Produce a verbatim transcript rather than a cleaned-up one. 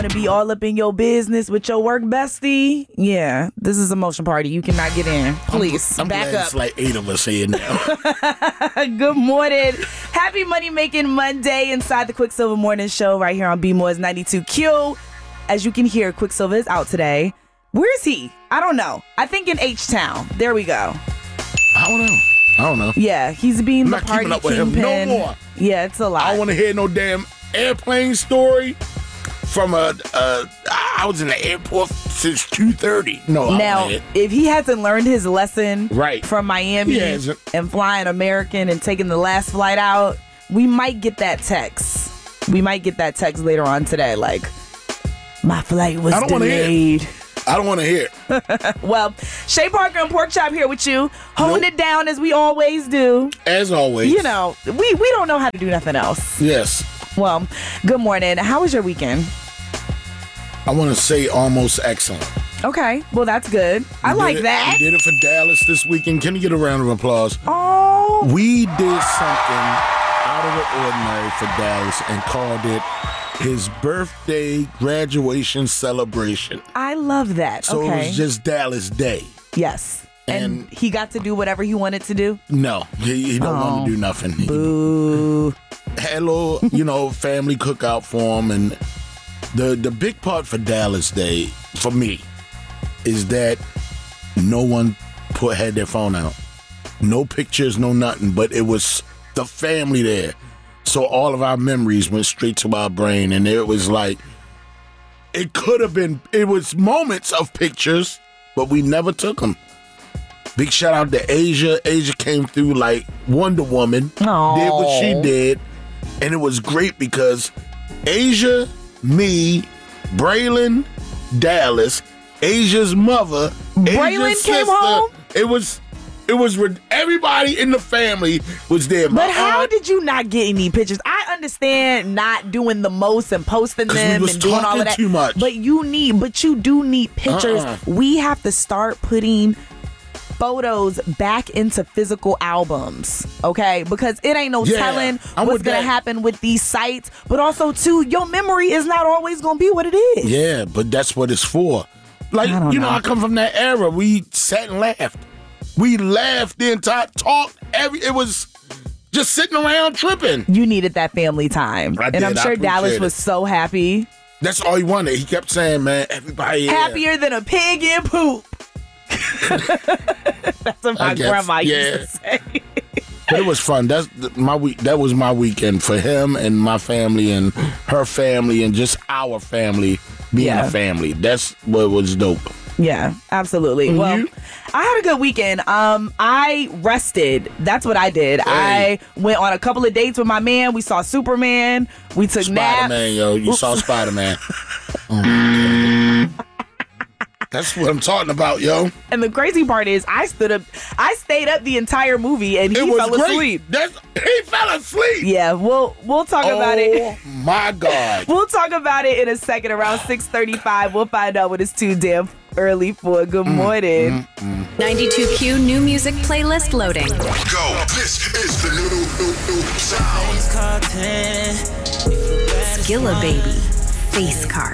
to be all up in your business with your work bestie, yeah, this is a motion party. You cannot get in. Please, I'm, I'm back glad up. It's like eight of us here now. Good morning. Happy Money Making Monday inside the Quicksilver Morning Show right here on B More's ninety-two Q. As you can hear, Quicksilver is out today. Where is he? I don't know. I think in H-Town. There we go. I don't know. I don't know. Yeah, he's being I'm the not party keeping up with him kingpin. no more. Yeah, it's a lot. I don't want to hear no damn airplane story from a. a I was in the airport since two thirty. No, I Now, don't if he hasn't learned his lesson Right. from Miami He hasn't. and flying American and taking the last flight out, we might get that text. We might get that text later on today, like, my flight was I don't wanna hear it. delayed. I don't want to hear it. Well, Shay Parker and Pork Chop here with you, holding Nope. it down as we always do. As always. You know, we, we don't know how to do nothing else. Yes. Well, good morning. How was your weekend? I want to say almost excellent. Okay, well, that's good. I We like did it- that. We did it for Dallas this weekend. Can you get a round of applause? Oh, We did something out of the ordinary for Dallas and called it his birthday graduation celebration. I love that. So okay. it was just Dallas Day. Yes. And, And- he got to do whatever he wanted to do? No, he, he don't want Oh. to do nothing. He Boo. had a little, you know, family cookout for him. And the, the big part for Dallas Day, for me, is that no one put had their phone out. No pictures, no nothing, but it was the family there. So all of our memories went straight to our brain, and it was like, it could have been, it was moments of pictures, but we never took them. Big shout out to Asia. Asia came through like Wonder Woman, Aw. did what she did, and it was great because Asia, me, Braylon, Dallas, Asia's mother, Braylon Asia's came sister, home? It was, it was re- everybody in the family was there. My But how aunt- did you not get any pictures? I understand not doing the most and posting 'Cause we them was and doing all talking of that. too much. But you need, but you do need pictures. Uh-uh. We have to start putting photos back into physical albums, okay? Because it ain't no Yeah, telling I'm what's with gonna that. happen with these sites. But also, too, your memory is not always gonna be what it is. Yeah, but that's what it's for. Like, I don't you know, know. I come from that era. We sat and laughed. We laughed the entire talk. Every it was just sitting around tripping. You needed that family time, I and did. I'm I sure Dallas appreciate was it. so happy, That's all he wanted. He kept saying, "Man, everybody here." happier than a pig in poop. That's what my I guess, grandma yeah. used to say. But it was fun. That's th- my week. That was my weekend for him and my family and her family and just our family being Yeah. a family. That's what was dope. Yeah, absolutely. And Well, you? I had a good weekend. Um, I rested. That's what I did. Hey. I went on a couple of dates with my man. We saw Superman. We took Spider naps. Man, yo, you Oops. saw Spider Man. Oh my God. That's what I'm talking about, yo. And the crazy part is, I stood up. I stayed up the entire movie, and he It was fell great. asleep. That's, he fell asleep. Yeah, we'll we'll talk about it. Oh my God. We'll talk about it in a second. Around six thirty-five, we'll find out what it's too damn early for. Good Mm, morning. ninety-two Q new music playlist loading. Go. This is the new, new, new sound. Skilla Baby, Face Card.